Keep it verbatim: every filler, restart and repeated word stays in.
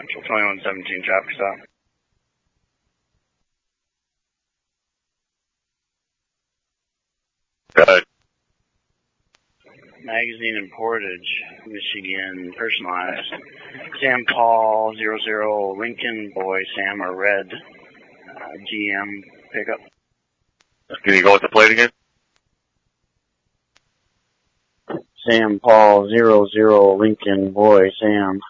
twenty-one seventeen traffic stop. Got it. Magazine and Portage, Michigan, personalized. Sam Paul, zero zero, Lincoln, boy, Sam, or red, uh, G M pickup. Can you go with the plate again? Sam Paul, zero zero, Lincoln, boy, Sam.